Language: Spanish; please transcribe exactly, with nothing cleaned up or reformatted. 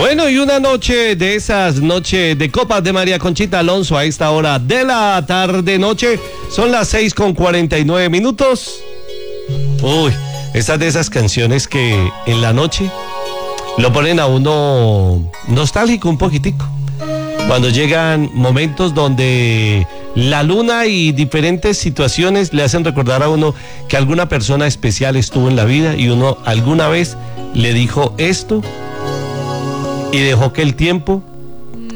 Bueno, y una noche de esas noches de copas de María Conchita Alonso a esta hora de la tarde noche. Son las seis con cuarenta y nueve minutos. Uy, estas de esas canciones que en la noche lo ponen a uno nostálgico un poquitico. Cuando llegan momentos donde la luna y diferentes situaciones le hacen recordar a uno que alguna persona especial estuvo en la vida y uno alguna vez le dijo esto y dejó que el tiempo